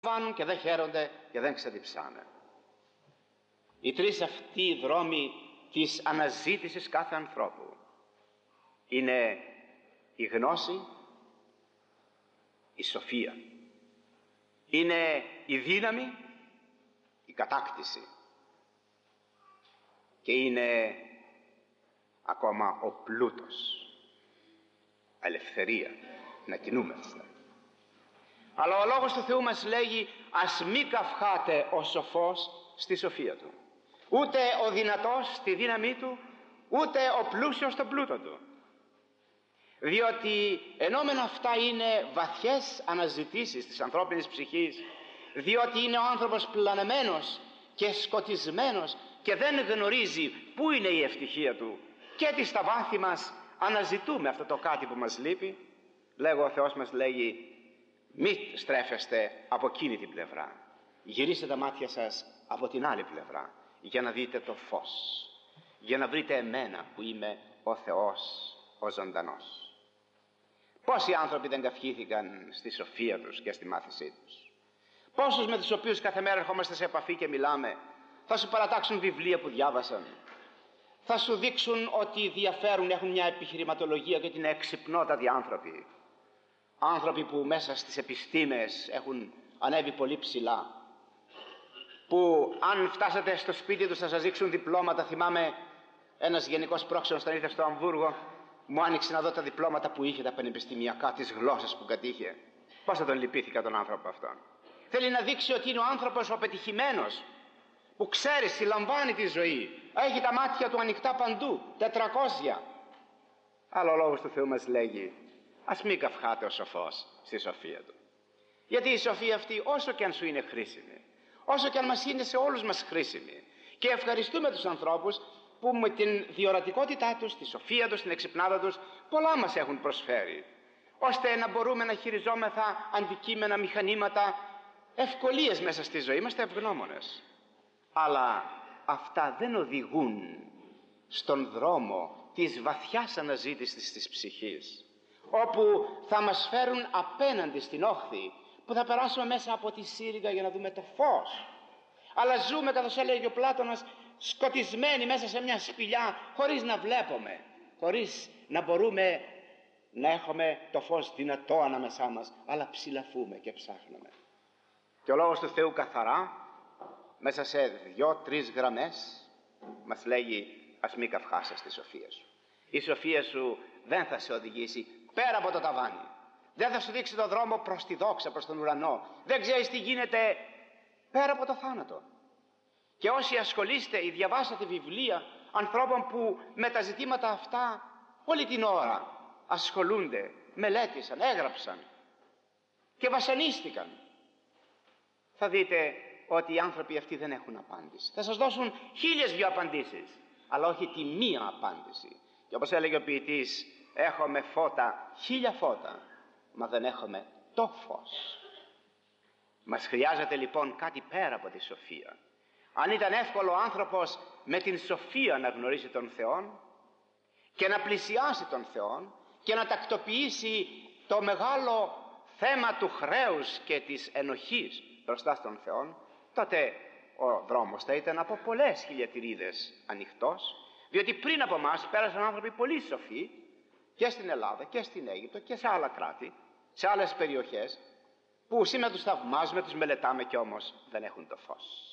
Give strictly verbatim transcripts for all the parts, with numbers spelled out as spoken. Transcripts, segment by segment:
βάνουν και δεν χαίρονται και δεν ξεδιψάνε. Οι τρεις αυτοί δρόμοι της αναζήτησης κάθε ανθρώπου είναι η γνώση, η σοφία. Είναι η δύναμη, η κατάκτηση. Και είναι ακόμα ο πλούτος, ελευθερία, να κινούμαστε. Αλλά ο Λόγος του Θεού μας λέγει, ας μη καυχάται ο σοφός στη σοφία του, ούτε ο δυνατός στη δύναμή του, ούτε ο πλούσιος στον πλούτο του. Διότι ενώ μεν αυτά είναι βαθιές αναζητήσεις της ανθρώπινης ψυχής, διότι είναι ο άνθρωπος πλανεμένος και σκοτισμένος και δεν γνωρίζει πού είναι η ευτυχία του, και ότι στα βάθη μας αναζητούμε αυτό το κάτι που μας λείπει, λέγω ο Θεός μας λέγει, μη στρέφεστε από εκείνη την πλευρά, γυρίστε τα μάτια σας από την άλλη πλευρά, για να δείτε το φως, για να βρείτε εμένα που είμαι ο Θεός ο ζωντανός. Πόσοι άνθρωποι δεν καυχήθηκαν στη σοφία τους και στη μάθησή τους. Πόσους με τους οποίους κάθε μέρα ερχόμαστε σε επαφή και μιλάμε, θα σου παρατάξουν βιβλία που διάβασαν, θα σου δείξουν ότι διαφέρουν, έχουν μια επιχειρηματολογία και ότι είναι εξυπνότατοι άνθρωποι. Άνθρωποι που μέσα στις επιστήμες έχουν ανέβει πολύ ψηλά, που αν φτάσετε στο σπίτι τους θα σας δείξουν διπλώματα. Θυμάμαι ένας γενικός πρόξενος όταν ήρθε στο Αμβούργο, μου άνοιξε να δω τα διπλώματα που είχε, τα πανεπιστημιακά, τις γλώσσες που κατήχε. Πώς θα τον λυπήθηκα τον άνθρωπο αυτόν. Θέλει να δείξει ότι είναι ο άνθρωπος ο πετυχημένος, που ξέρει, συλλαμβάνει τη ζωή, έχει τα μάτια του ανοιχτά παντού, τετρακόσια. Αλλά ο Λόγος του Θεού μας λέγει, ας μην καυχάται ο σοφός στη σοφία του. Γιατί η σοφία αυτή, όσο και αν σου είναι χρήσιμη, όσο και αν μας είναι σε όλους μας χρήσιμη, και ευχαριστούμε τους ανθρώπους που με την διορατικότητά τους, τη σοφία τους, την εξυπνάδα τους, πολλά μας έχουν προσφέρει, ώστε να μπορούμε να χειριζόμεθα αντικείμενα, μηχανήματα, ευκολίες μέσα στη ζωή. Είμαστε ευγνώμονες. Αλλά αυτά δεν οδηγούν στον δρόμο της βαθιάς αναζήτησης της ψυχής, όπου θα μας φέρουν απέναντι στην όχθη, που θα περάσουμε μέσα από τη σύριγγα για να δούμε το φως. Αλλά ζούμε, καθώς έλεγε ο Πλάτωνας, σκοτισμένοι μέσα σε μια σπηλιά, χωρίς να βλέπουμε, χωρίς να μπορούμε να έχουμε το φως δυνατό ανάμεσά μας, αλλά ψηλαφούμε και ψάχνουμε. Και ο Λόγος του Θεού καθαρά, μέσα σε δυο-τρεις γραμμές, μας λέγει, ας μη καυχάσαι στη σοφία σου. Η σοφία σου δεν θα σε οδηγήσει πέρα από το ταβάνι, δεν θα σου δείξει το δρόμο προς τη δόξα, προς τον ουρανό, δεν ξέρεις τι γίνεται πέρα από το θάνατο. Και όσοι ασχολείστε ή διαβάσατε βιβλία ανθρώπων που με τα ζητήματα αυτά όλη την ώρα ασχολούνται, μελέτησαν, έγραψαν και βασανίστηκαν, θα δείτε ότι οι άνθρωποι αυτοί δεν έχουν απάντηση. Θα σας δώσουν χίλιες δυο απαντήσεις, αλλά όχι τη μία απάντηση. Και όπως έλεγε ο ποιητής, έχουμε φώτα, χίλια φώτα, μα δεν έχουμε το φως. Μας χρειάζεται λοιπόν κάτι πέρα από τη σοφία. Αν ήταν εύκολο ο άνθρωπος με την σοφία να γνωρίσει τον Θεό και να πλησιάσει τον Θεό και να τακτοποιήσει το μεγάλο θέμα του χρέους και της ενοχής μπροστά στον Θεό, τότε ο δρόμος θα ήταν από πολλές χιλιατηρίδες ανοιχτός, διότι πριν από μας πέρασαν άνθρωποι πολύ σοφοί και στην Ελλάδα και στην Αίγυπτο και σε άλλα κράτη, σε άλλες περιοχές, που σήμερα τους θαυμάζουμε, τους μελετάμε και όμως δεν έχουν το φως.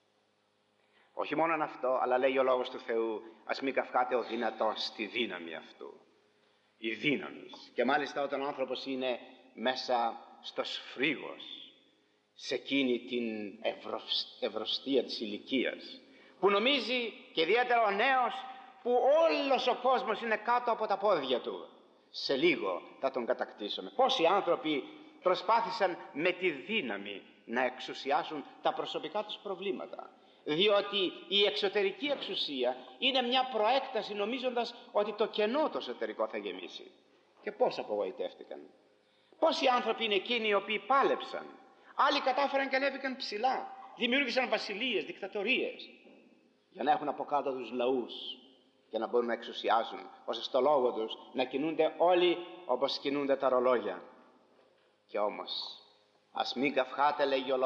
Όχι μόνο αυτό, αλλά λέει ο Λόγος του Θεού, ας μην καυχάται ο δυνατός στη δύναμη αυτού. Η δύναμη. Και μάλιστα όταν ο άνθρωπος είναι μέσα στο σφρίγος, σε εκείνη την ευρωστία της ηλικίας, που νομίζει, και ιδιαίτερα ο νέος, που όλος ο κόσμος είναι κάτω από τα πόδια του, σε λίγο θα τον κατακτήσουμε. Πόσοι άνθρωποι προσπάθησαν με τη δύναμη να εξουσιάσουν τα προσωπικά τους προβλήματα, διότι η εξωτερική εξουσία είναι μια προέκταση, νομίζοντας ότι το κενό το εσωτερικό θα γεμίσει. Και πώς απογοητεύτηκαν. Πόσοι άνθρωποι είναι εκείνοι οι οποίοι πάλεψαν, άλλοι κατάφεραν και ανέβηκαν ψηλά, δημιούργησαν βασιλείες, δικτατορίες, για να έχουν από κάτω τους λαούς και να μπορούν να εξουσιάζουν, ώστε στο λόγο τους να κινούνται όλοι όπως κινούνται τα ρολόγια. Και όμως Ας μην καυχάτε, λέγει ο